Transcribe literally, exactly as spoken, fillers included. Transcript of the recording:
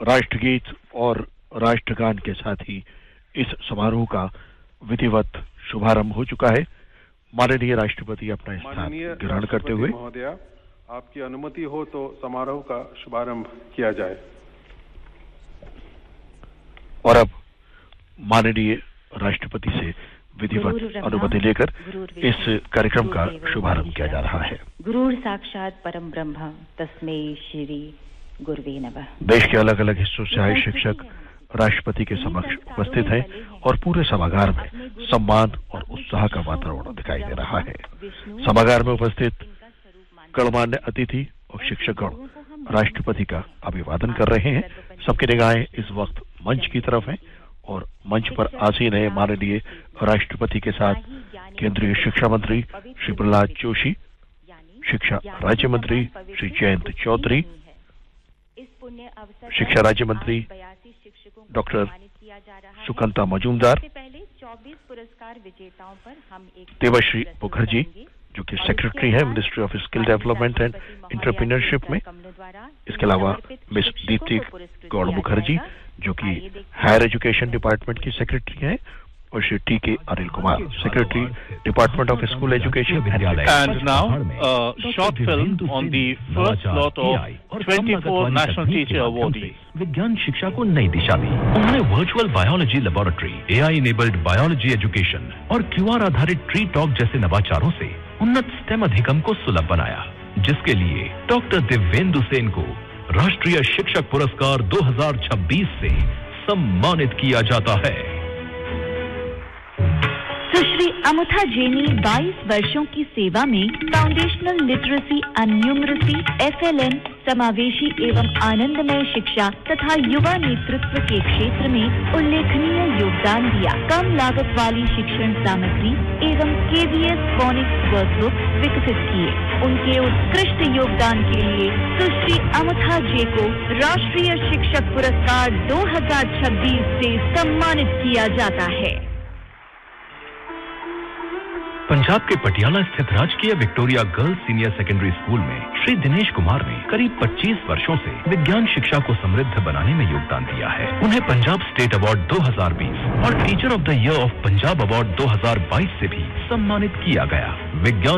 राष्ट्रगीत और राष्ट्रगान के साथ ही इस समारोह का विधिवत शुभारंभ हो चुका है। माननीय राष्ट्रपति अपना स्थान ग्रहण करते हुए महोदया, आपकी अनुमति हो तो समारोह का शुभारंभ किया जाए। और अब माननीय राष्ट्रपति से विधिवत अनुमति लेकर इस कार्यक्रम का शुभारंभ किया जा रहा है। गुरुर साक्षात परम ब्रह्म तस्मै श्री गुरुवे नमः। देश के अलग अलग हिस्सों से आए शिक्षक राष्ट्रपति के समक्ष उपस्थित हैं और पूरे सभागार में सम्मान और उत्साह का वातावरण दिखाई दे रहा है। सभागार में उपस्थित गणमान्य अतिथि और शिक्षकगण राष्ट्रपति का अभिवादन कर रहे हैं। सबकी निगाहें इस वक्त मंच की तरफ हैं और मंच पर आसीन है माननीय राष्ट्रपति के साथ केंद्रीय शिक्षा मंत्री श्री प्रहलाद जोशी, शिक्षा राज्य मंत्री श्री जयंत चौधरी, शिक्षा राज्य मंत्री डॉक्टर सुकंता मजूमदार, देवश्री मुखर्जी जो कि सेक्रेटरी है ministry of skill development and entrepreneurship में, इसके अलावा मिस दीप्ति गौड़ मुखर्जी जो कि हायर एजुकेशन डिपार्टमेंट की सेक्रेटरी हैं, और श्री टी के Anil Kumar secretary department of school education. And now a short film on the first lot of twenty-four National Teacher Awardees. विज्ञान शिक्षा को नई दिशा दी। उन्होंने वर्चुअल बायोलॉजी लेबोरेटरी, ए आई इनेबल्ड बायोलॉजी एजुकेशन और क्यू आर आधारित ट्री टॉक जैसे नवाचारों से उन्नत स्टेम अधिगम को सुलभ बनाया, जिसके लिए डॉक्टर दिव्येंदु सेन को राष्ट्रीय शिक्षक पुरस्कार दो हज़ार छब्बीस से सम्मानित किया जाता है। सुश्री अमुथा जेनी बाईस वर्षों की सेवा में foundational literacy and numeracy, F L N, समावेशी एवं आनंदमय शिक्षा तथा युवा नेतृत्व के क्षेत्र में उल्लेखनीय योगदान दिया। कम लागत वाली शिक्षण सामग्री एवं के वी एस फोनिक्स वर्कबुक विकसित किए। उनके उत्कृष्ट योगदान के लिए सुश्री अमुथा जे को राष्ट्रीय शिक्षक पुरस्कार दो हज़ार छब्बीस से सम्मानित किया जाता है। पंजाब के पटियाला स्थित राजकीय Victoria girls senior secondary school में श्री दिनेश कुमार ने करीब पच्चीस वर्षों से विज्ञान शिक्षा को समृद्ध बनाने में योगदान दिया है। उन्हें पंजाब स्टेट अवार्ड दो हज़ार बीस और teacher of the year of Punjab award दो हज़ार बाईस से भी सम्मानित किया गया। विज्ञान